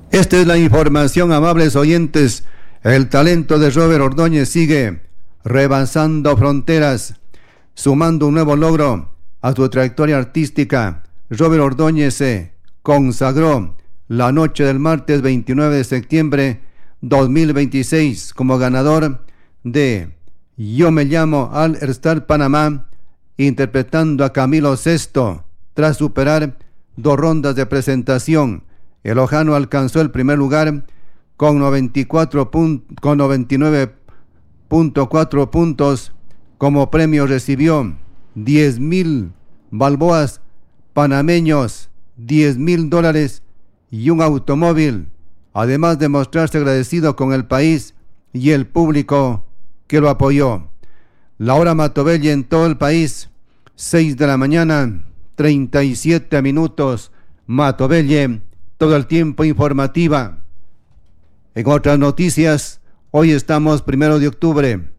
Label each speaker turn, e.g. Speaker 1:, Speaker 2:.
Speaker 1: Esta es la información, amables oyentes. El talento de Robert Ordóñez sigue rebasando fronteras, sumando un nuevo logro a su trayectoria artística. Robert Ordóñez se consagró la noche del martes 29 de septiembre 2026 como ganador de Yo me llamo All Star Panamá, interpretando a Camilo VI tras superar 2 rondas de presentación. El ojano alcanzó el primer lugar con 99.4 puntos. Como premio recibió 10,000 balboas panameños, $10,000 y un automóvil, además de mostrarse agradecido con el país y el público que lo apoyó. La hora Matobelle en todo el país, 6 de la mañana, 37 minutos. Matobelle, todo el tiempo informativa. En otras noticias, hoy estamos 1 de octubre.